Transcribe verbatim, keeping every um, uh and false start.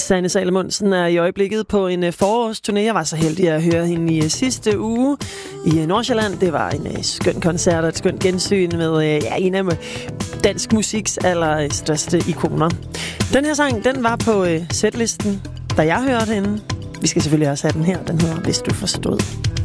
Sanne Salomonsen er i øjeblikket på en forårsturné. Jeg var så heldig at høre hende i sidste uge i Nordsjælland. Det var en skøn koncert og et skønt gensyn med ja, en af dansk musiks allerstørste ikoner. Den her sang, den var på setlisten, da jeg hørte hende. Vi skal selvfølgelig også have den her. Den hedder Hvis du forstod.